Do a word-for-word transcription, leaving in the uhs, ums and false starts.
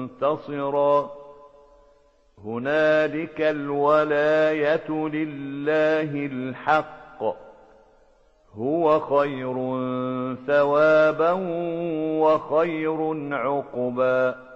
منتصرا هنالك الولاية لله الحق هو خير ثوابا وخير عقبا